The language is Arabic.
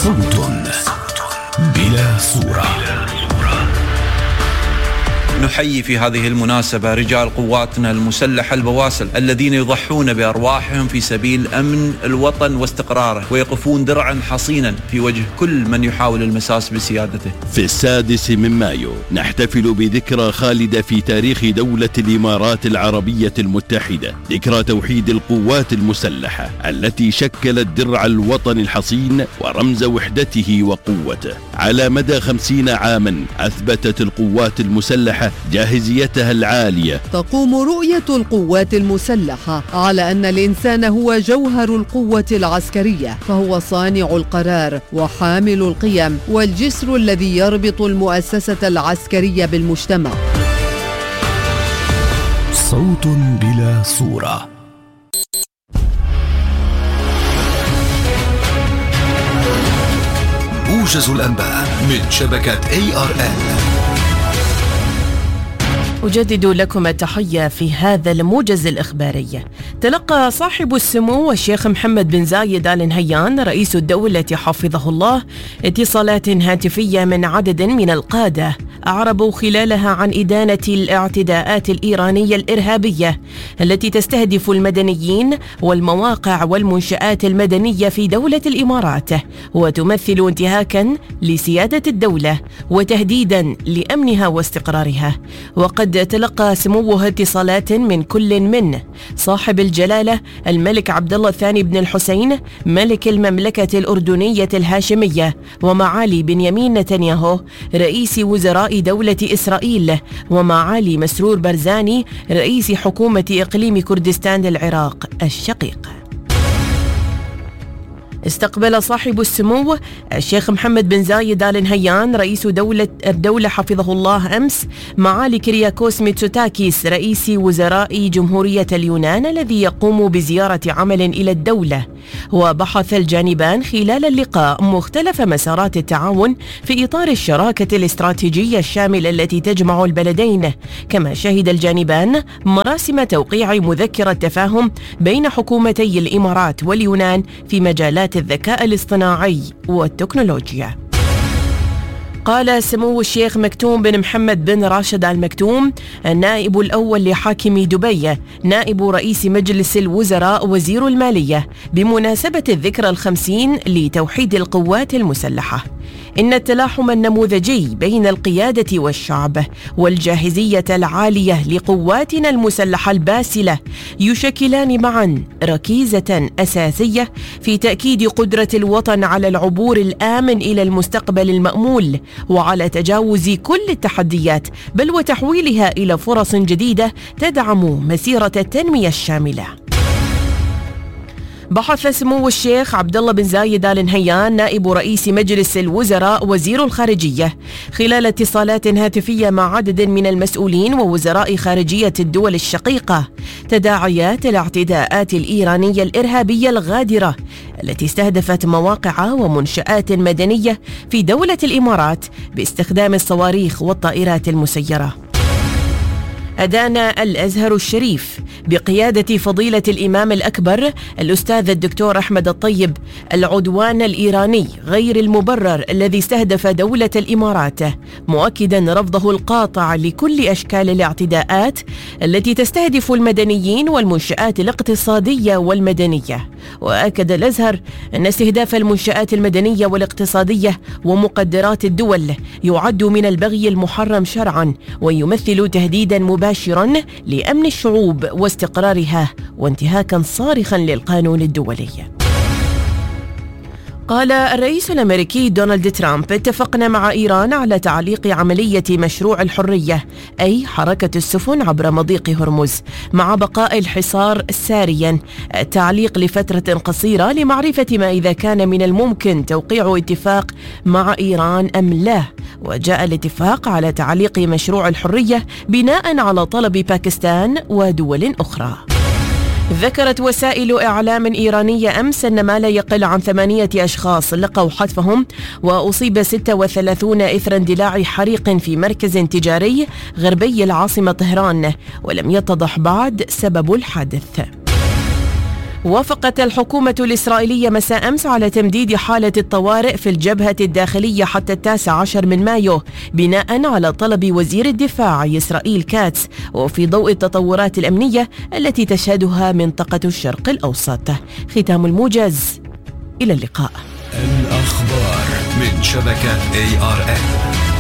صوت بلا صورة. نحيي في هذه المناسبة رجال قواتنا المسلحة البواسل الذين يضحون بأرواحهم في سبيل أمن الوطن واستقراره، ويقفون درعا حصينا في وجه كل من يحاول المساس بسيادته. في 6 مايو نحتفل بذكرى خالدة في تاريخ دولة الإمارات العربية المتحدة، ذكرى توحيد القوات المسلحة التي شكلت درع الوطن الحصين ورمز وحدته وقوته. على مدى 50 عاما أثبتت القوات المسلحة جاهزيتها العالية. تقوم رؤية القوات المسلحة على أن الإنسان هو جوهر القوة العسكرية، فهو صانع القرار وحامل القيم والجسر الذي يربط المؤسسة العسكرية بالمجتمع. صوت بلا صورة. موجز الأنباء من شبكة ARN. أجدد لكم التحية في هذا الموجز الإخباري. تلقى صاحب السمو الشيخ محمد بن زايد آل نهيان رئيس الدولة حفظه الله اتصالات هاتفية من عدد من القادة أعربوا خلالها عن إدانة الاعتداءات الإيرانية الإرهابية التي تستهدف المدنيين والمواقع والمنشآت المدنية في دولة الإمارات، وتمثل انتهاكا لسيادة الدولة وتهديدا لأمنها واستقرارها. وقد تلقى سموه اتصالات من كل من صاحب الجلالة الملك عبد الله الثاني بن الحسين ملك المملكة الأردنية الهاشمية، ومعالي بنيامين نتنياهو رئيس وزراء دولة إسرائيل، ومعالي مسرور برزاني رئيس حكومة إقليم كردستان العراق الشقيق. استقبل صاحب السمو الشيخ محمد بن زايد آل نهيان رئيس الدولة حفظه الله أمس معالي كيرياكوس ميتسوتاكيس رئيس وزراء جمهورية اليونان الذي يقوم بزيارة عمل إلى الدولة. وبحث الجانبان خلال اللقاء مختلف مسارات التعاون في إطار الشراكة الاستراتيجية الشاملة التي تجمع البلدين، كما شهد الجانبان مراسم توقيع مذكرة تفاهم بين حكومتي الإمارات واليونان في مجالات الذكاء الاصطناعي والتكنولوجيا. قال سمو الشيخ مكتوم بن محمد بن راشد آل مكتوم النائب الأول لحاكم دبي نائب رئيس مجلس الوزراء وزير المالية بمناسبة الذكرى 50 لتوحيد القوات المسلحة إن التلاحم النموذجي بين القيادة والشعب والجاهزية العالية لقواتنا المسلحة الباسلة يشكلان معا ركيزة أساسية في تأكيد قدرة الوطن على العبور الآمن إلى المستقبل المأمول وعلى تجاوز كل التحديات، بل وتحويلها إلى فرص جديدة تدعم مسيرة التنمية الشاملة. بحث سمو الشيخ عبد الله بن زايد آل نهيان نائب رئيس مجلس الوزراء وزير الخارجية خلال اتصالات هاتفية مع عدد من المسؤولين ووزراء خارجية الدول الشقيقة تداعيات الاعتداءات الإيرانية الإرهابية الغادرة التي استهدفت مواقع ومنشآت مدنية في دولة الإمارات باستخدام الصواريخ والطائرات المسيرة. أدان الأزهر الشريف بقيادة فضيلة الإمام الأكبر الأستاذ الدكتور أحمد الطيب العدوان الإيراني غير المبرر الذي استهدف دولة الإمارات، مؤكدا رفضه القاطع لكل أشكال الاعتداءات التي تستهدف المدنيين والمنشآت الاقتصادية والمدنية. وأكد الأزهر أن استهداف المنشآت المدنية والاقتصادية ومقدرات الدول يعد من البغي المحرم شرعا ويمثل تهديدا مباشرا لأمن الشعوب واستقرارها وانتهاكا صارخا للقانون الدولي. قال الرئيس الأمريكي دونالد ترامب اتفقنا مع إيران على تعليق عملية مشروع الحرية أي حركة السفن عبر مضيق هرمز مع بقاء الحصار ساريا، التعليق لفترة قصيرة لمعرفة ما إذا كان من الممكن توقيع اتفاق مع إيران أم لا. وجاء الاتفاق على تعليق مشروع الحرية بناء على طلب باكستان ودول أخرى. ذكرت وسائل إعلام إيرانية أمس أن ما لا يقل عن 8 أشخاص لقوا حتفهم وأصيب 36 إثر اندلاع حريق في مركز تجاري غربي العاصمة طهران، ولم يتضح بعد سبب الحادث. وافقت الحكومة الإسرائيلية مساء أمس على تمديد حالة الطوارئ في الجبهة الداخلية حتى 19 من مايو بناء على طلب وزير الدفاع إسرائيل كاتس، وفي ضوء التطورات الأمنية التي تشهدها منطقة الشرق الأوسط. ختام الموجز، إلى اللقاء. الأخبار من شبكة ARN.